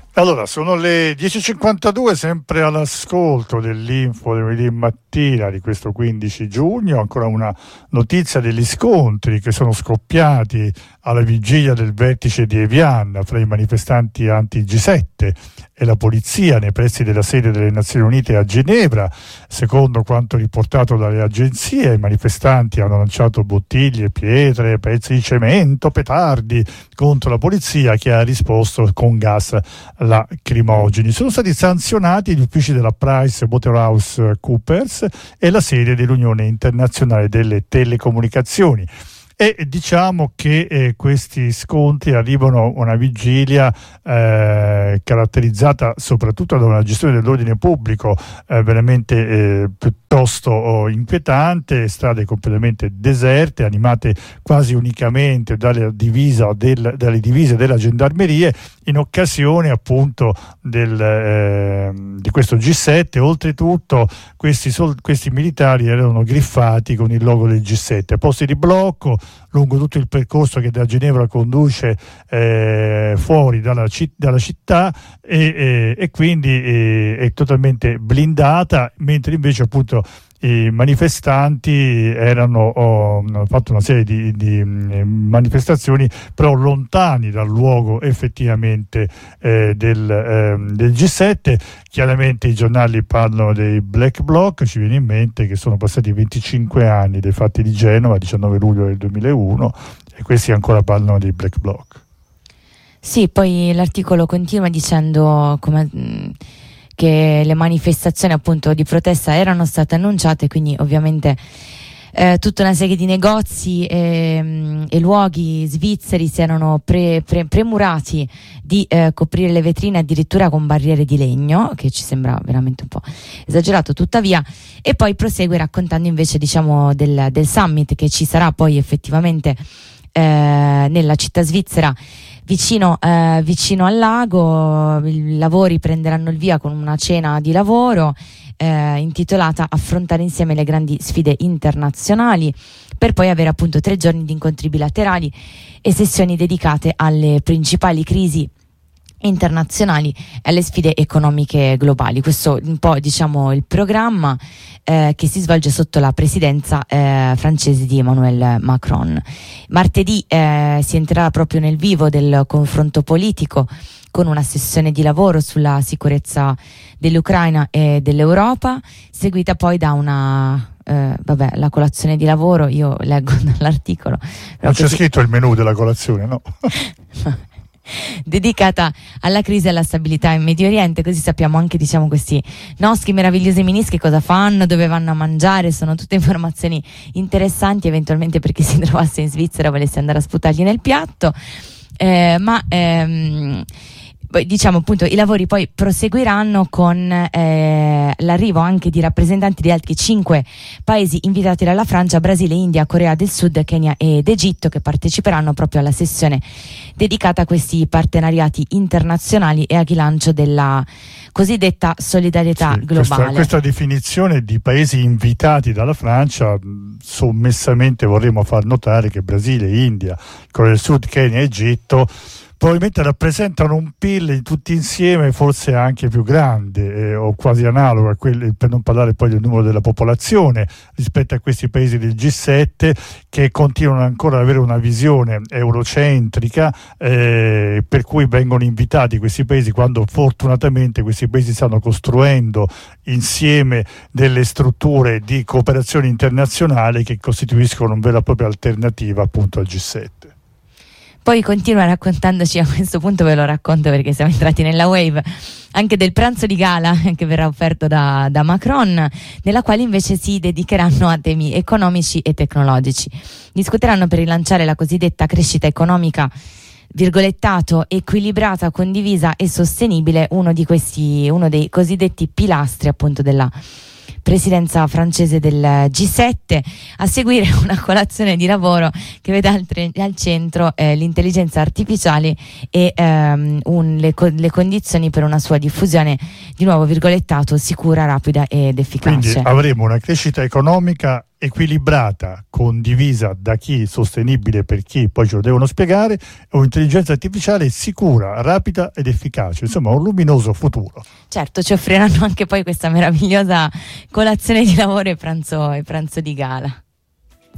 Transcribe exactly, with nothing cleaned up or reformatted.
Allora, sono le dieci e cinquantadue, sempre all'ascolto dell'Info del lunedì mattina di questo quindici giugno. Ancora una notizia degli scontri che sono scoppiati alla vigilia del vertice di Evian fra i manifestanti anti G sette e la polizia nei pressi della sede delle Nazioni Unite a Ginevra. Secondo quanto riportato dalle agenzie, i manifestanti hanno lanciato bottiglie, pietre, pezzi di cemento, petardi contro la polizia, che ha risposto con gas lacrimogeni. Sono stati sanzionati gli uffici della PricewaterhouseCoopers e la sede dell'Unione Internazionale delle Telecomunicazioni. E diciamo che eh, questi scontri arrivano a una vigilia eh, caratterizzata soprattutto da una gestione dell'ordine pubblico eh, veramente eh, piuttosto oh, inquietante, strade completamente deserte, animate quasi unicamente dalle, divisa del, dalle divise della gendarmerie, in occasione appunto del, eh, di questo G sette. Oltretutto questi, sol- questi militari erano griffati con il logo del G sette, posti di blocco lungo tutto il percorso che da Ginevra conduce eh, fuori dalla, citt- dalla città e, e, e quindi eh, è totalmente blindata, mentre invece appunto i manifestanti erano oh, hanno fatto una serie di, di manifestazioni però lontani dal luogo effettivamente eh, del, eh, del G sette. Chiaramente i giornali parlano dei Black Bloc, ci viene in mente che sono passati venticinque anni dai fatti di Genova, diciannove luglio del duemilauno, e questi ancora parlano dei Black Bloc. Sì, poi l'articolo continua dicendo come mh, che le manifestazioni appunto di protesta erano state annunciate, quindi ovviamente eh, tutta una serie di negozi e, e luoghi svizzeri si erano pre, pre, premurati di eh, coprire le vetrine addirittura con barriere di legno, che ci sembra veramente un po' esagerato tuttavia, e poi prosegue raccontando invece diciamo del, del summit che ci sarà poi effettivamente eh, nella città svizzera Vicino, eh, vicino al lago. I lavori prenderanno il via con una cena di lavoro eh, intitolata Affrontare insieme le grandi sfide internazionali, per poi avere appunto tre giorni di incontri bilaterali e sessioni dedicate alle principali crisi internazionali e alle sfide economiche globali. Questo un po' diciamo il programma eh, che si svolge sotto la presidenza eh, francese di Emmanuel Macron. Martedì eh, si entrerà proprio nel vivo del confronto politico con una sessione di lavoro sulla sicurezza dell'Ucraina e dell'Europa, seguita poi da una eh, vabbè, la colazione di lavoro. Io leggo dall'articolo. Non c'è così scritto il menù della colazione, no? Dedicata alla crisi e alla stabilità in Medio Oriente, così sappiamo anche diciamo questi nostri meravigliosi ministri cosa fanno, dove vanno a mangiare. Sono tutte informazioni interessanti eventualmente per chi si trovasse in Svizzera e volesse andare a sputargli nel piatto, eh, ma ehm, diciamo appunto i lavori poi proseguiranno con eh, l'arrivo anche di rappresentanti di altri cinque paesi invitati dalla Francia, Brasile, India, Corea del Sud, Kenya ed Egitto, che parteciperanno proprio alla sessione dedicata a questi partenariati internazionali e al rilancio della cosiddetta solidarietà sì, globale. Questa, questa definizione di paesi invitati dalla Francia, sommessamente vorremmo far notare che Brasile, India, Corea del Sud, Kenya e Egitto probabilmente rappresentano un P I L tutti insieme forse anche più grande eh, o quasi analogo a quelli, per non parlare poi del numero della popolazione, rispetto a questi paesi del G sette, che continuano ancora ad avere una visione eurocentrica, eh, per cui vengono invitati questi paesi quando fortunatamente questi paesi stanno costruendo insieme delle strutture di cooperazione internazionale che costituiscono una vera e propria alternativa appunto al G sette. Poi continua raccontandoci, a questo punto ve lo racconto perché siamo entrati nella wave, anche del pranzo di gala che verrà offerto da, da Macron, nella quale invece si dedicheranno a temi economici e tecnologici. Discuteranno per rilanciare la cosiddetta crescita economica, virgolettato, equilibrata, condivisa e sostenibile, uno di questi, uno dei cosiddetti pilastri appunto della presidenza francese del G sette, a seguire una colazione di lavoro che vede al, tre, al centro eh, l'intelligenza artificiale e ehm, un, le, co- le condizioni per una sua diffusione, di nuovo virgolettato, sicura, rapida ed efficace. Quindi avremo una crescita economica equilibrata, condivisa da chi, sostenibile per chi, poi ce lo devono spiegare, è un'intelligenza artificiale sicura, rapida ed efficace, insomma un luminoso futuro. Certo, ci offriranno anche poi questa meravigliosa colazione di lavoro e pranzo, e pranzo di gala.